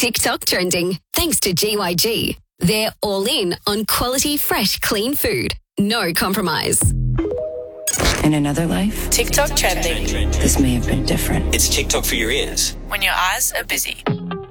TikTok trending, thanks to GYG. They're all in on quality, fresh, clean food. No compromise. In another life, TikTok trending. this may have been different. It's TikTok for your ears. When your eyes are busy.